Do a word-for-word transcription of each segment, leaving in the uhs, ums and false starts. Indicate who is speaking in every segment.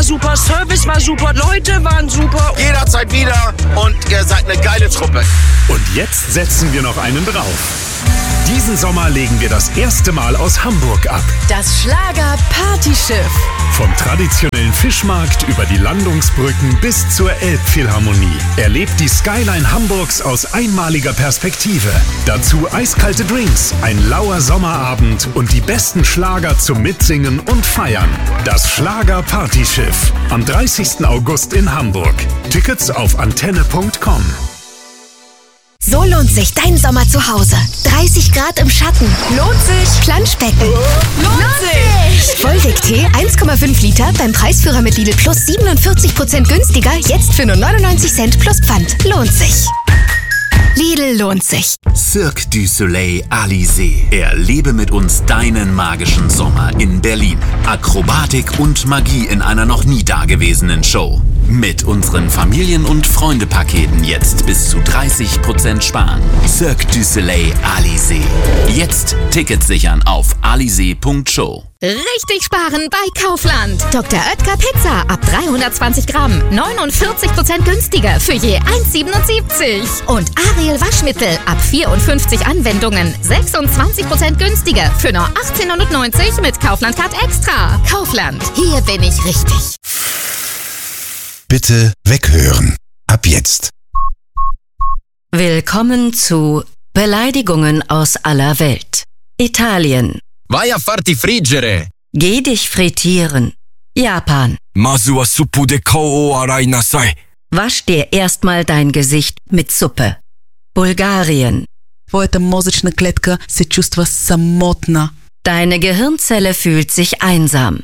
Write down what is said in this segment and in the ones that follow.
Speaker 1: super, Service war super, Leute waren super.
Speaker 2: Jederzeit wieder und ihr seid eine geile Truppe.
Speaker 3: Und jetzt setzen wir noch einen drauf. Diesen Sommer legen wir das erste Mal aus Hamburg ab.
Speaker 4: Das Schlager-Partyschiff.
Speaker 3: Vom traditionellen Fischmarkt über die Landungsbrücken bis zur Elbphilharmonie. Erlebt die Skyline Hamburgs aus einmaliger Perspektive. Dazu eiskalte Drinks, ein lauer Sommerabend und die besten Schlager zum Mitsingen und Feiern. Das Schlager-Partyschiff. Am dreißigsten August in Hamburg. Tickets auf antenne punkt com.
Speaker 5: So lohnt sich dein Sommer zu Hause. dreißig Grad im Schatten. Lohnt sich. Planschbecken.
Speaker 4: Lohnt sich.
Speaker 5: Vollwerk-Tee eins Komma fünf Liter beim Preisführer mit Lidl Plus siebenundvierzig Prozent günstiger. Jetzt für nur neunundneunzig Cent plus Pfand. Lohnt sich. Lidl lohnt sich.
Speaker 6: Cirque du Soleil Alizé. Erlebe mit uns deinen magischen Sommer in Berlin. Akrobatik und Magie in einer noch nie dagewesenen Show. Mit unseren Familien- und Freunde-Paketen jetzt bis zu dreißig Prozent sparen. Cirque du Soleil Alizé. Jetzt Tickets sichern auf alizé punkt show.
Speaker 4: Richtig sparen bei Kaufland. Doktor Oetker Pizza ab dreihundertzwanzig Gramm. neunundvierzig Prozent günstiger für je eins Komma siebenundsiebzig. Und Ariel Waschmittel ab vierundfünfzig Anwendungen. sechsundzwanzig Prozent günstiger für nur achtzehnhundertneunzig mit Kaufland Card Extra. Kaufland. Hier bin ich richtig.
Speaker 7: Bitte weghören. Ab jetzt.
Speaker 8: Willkommen zu Beleidigungen aus aller Welt. Italien.
Speaker 9: Vai a farti friggere.
Speaker 8: Geh dich frittieren. Japan.
Speaker 9: Masu wa suppu de kao o arai nasai.
Speaker 8: Wasch dir erstmal dein Gesicht mit Suppe. Bulgarien.
Speaker 10: Твоята мозъчна клетка се чувства самотна.
Speaker 8: Deine Gehirnzelle fühlt sich einsam.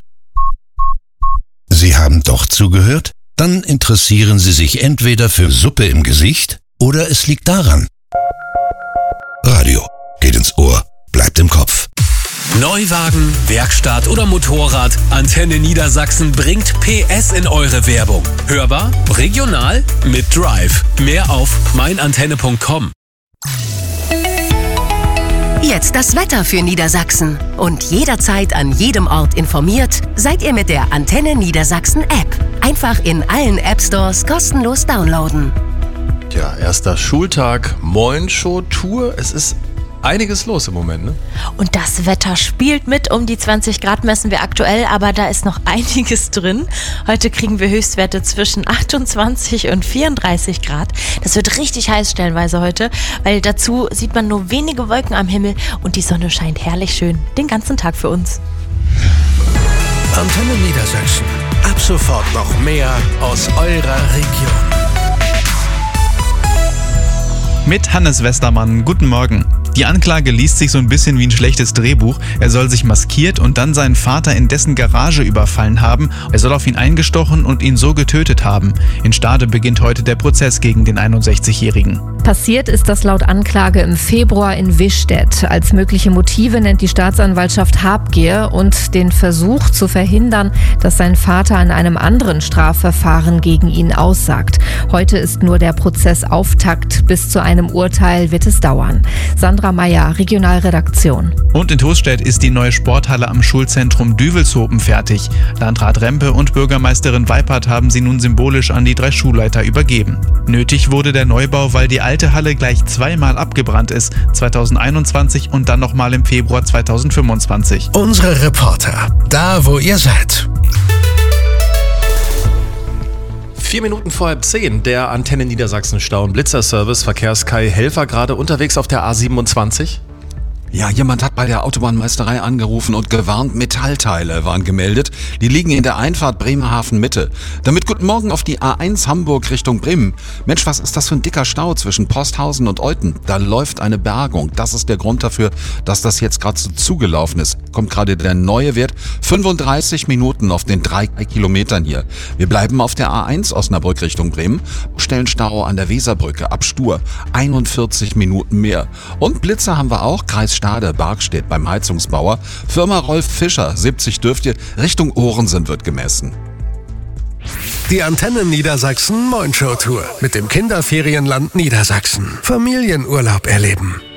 Speaker 7: Sie haben doch zugehört? Dann interessieren Sie sich entweder für Suppe im Gesicht oder es liegt daran. Radio geht ins Ohr, bleibt im Kopf.
Speaker 11: Neuwagen, Werkstatt oder Motorrad, Antenne Niedersachsen bringt P S in eure Werbung. Hörbar, regional, mit Drive. Mehr auf meinantenne punkt com.
Speaker 4: Jetzt das Wetter für Niedersachsen. Und jederzeit an jedem Ort informiert, seid ihr mit der Antenne Niedersachsen App. Einfach in allen App-Stores kostenlos downloaden.
Speaker 12: Ja, erster Schultag, Moin-Show-Tour. Es ist einiges los im Moment, ne?
Speaker 13: Und das Wetter spielt mit. Um die zwanzig Grad messen wir aktuell, aber da ist noch einiges drin. Heute kriegen wir Höchstwerte zwischen achtundzwanzig und vierunddreißig Grad. Das wird richtig heiß stellenweise heute, weil dazu sieht man nur wenige Wolken am Himmel und die Sonne scheint herrlich schön den ganzen Tag für uns.
Speaker 14: Antenne Niedersachsen. Ab sofort noch mehr aus eurer Region.
Speaker 15: Mit Hannes Westermann. Guten Morgen. Die Anklage liest sich so ein bisschen wie ein schlechtes Drehbuch. Er soll sich maskiert und dann seinen Vater in dessen Garage überfallen haben. Er soll auf ihn eingestochen und ihn so getötet haben. In Stade beginnt heute der Prozess gegen den einundsechzigjährigen.
Speaker 16: Passiert ist das laut Anklage im Februar in Wischstedt. Als mögliche Motive nennt die Staatsanwaltschaft Habgier und den Versuch zu verhindern, dass sein Vater in einem anderen Strafverfahren gegen ihn aussagt. Heute ist nur der Prozessauftakt. Bis zu einem Urteil wird es dauern. Sandra Meyer, Regionalredaktion.
Speaker 15: Und in Tostedt ist die neue Sporthalle am Schulzentrum Düvelshopen fertig. Landrat Rempe und Bürgermeisterin Weipert haben sie nun symbolisch an die drei Schulleiter übergeben. Nötig wurde der Neubau, weil die alte Halle gleich zweimal abgebrannt ist, zweitausendeinundzwanzig und dann nochmal im Februar zweitausendfünfundzwanzig.
Speaker 14: Unsere Reporter, da wo ihr seid.
Speaker 12: Vier Minuten vor halb zehn, der Antenne Niedersachsen Stau- und Blitzerservice, Verkehrskai Helfer gerade unterwegs auf der A siebenundzwanzig.
Speaker 17: Ja, jemand hat bei der Autobahnmeisterei angerufen und gewarnt, Metallteile waren gemeldet. Die liegen in der Einfahrt Bremerhaven Mitte. Damit guten Morgen auf die A eins Hamburg Richtung Bremen. Mensch, was ist das für ein dicker Stau zwischen Posthausen und Olten? Da läuft eine Bergung. Das ist der Grund dafür, dass das jetzt gerade so zugelaufen ist. Kommt gerade der neue Wert. fünfunddreißig Minuten auf den drei Kilometern hier. Wir bleiben auf der A eins Osnabrück Richtung Bremen. Stellen Stau an der Weserbrücke ab Stur. einundvierzig Minuten mehr. Und Blitzer haben wir auch. Kreis Stade, Bargstedt beim Heizungsbauer. Firma Rolf Fischer, siebzig dürft ihr. Richtung Ohrensen wird gemessen.
Speaker 14: Die Antenne Niedersachsen Moin-Show-Tour mit dem Kinderferienland Niedersachsen. Familienurlaub erleben.